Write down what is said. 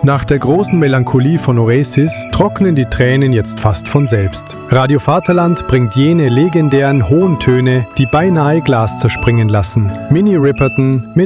Nach der großen Melancholie von Oasis trocknen die Tränen jetzt fast von selbst. Radio Vaterland bringt jene legendären hohen Töne, die beinahe Glas zerspringen lassen. Minnie Riperton mit